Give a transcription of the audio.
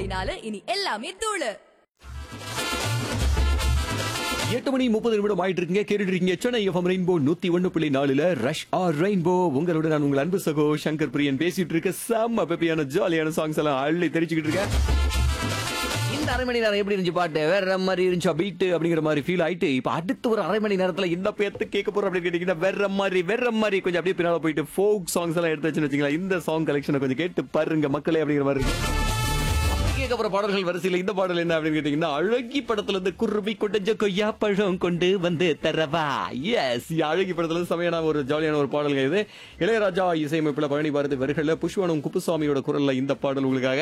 புள்ளி 4 இனி எல்லாமே தூளு. 8:30 ஆயிட்டு இருக்குங்க. கேட்டுட்டு இருக்கீங்க Chennai FM rainbow 101.4 rush R rainbow. உங்களோட நான் உங்கள் அன்பு சகோ சங்கர் பிரியன் பேசிட்டு இருக்க. செம்ம பெப்பியான ஜாலியான சாங்ஸ் எல்லாம் அள்ளி தெரிச்சுக்கிட்டு இருக்கேன். இந்த அரை மணி நேரம் எப்படி இருந்துச்சு? பாட்டு வேற மாதிரி இருந்துச்சா? பீட் அப்படிங்கிற மாதிரி ஃபீல் ஆயிட்டு இப்ப அடுத்த ஒரு அரை மணி நேரத்துல என்ன பேர்த்து கேட்க போறோம் அப்படின்னு கேட்டீங்கன்னா வேற மாதிரி கொஞ்சம் அப்படியே பின்னால போயிட்டு ஃபோக் சாங்ஸ் எல்லாம் எடுத்து வச்சுன்னு வச்சுங்களா. இந்த சாங் கலெக்ஷனை கொஞ்சம் கேட்டு பாருங்க மக்களே அப்படிங்கிற மாதிரி இருக்கு. கேட்கப்போற பாடல்கள் வரிசையில் இந்த பாடல் என்ன அப்படின்னு கேட்டீங்கன்னா, அழகி படத்துல இருந்து குருவி கொண்ட கொய்யா பழம் கொண்டு வந்து தரவா. எஸ், அழகி படத்துல இருந்து செமையான ஒரு ஜாலியான ஒரு பாடல்கள் இது. இளையராஜா இசையமைப்புல பழனி பாரதி வரிகள்ல புஷ்வானும் குப்புசாமியோட குரல்ல இந்த பாடல் உங்களுக்காக.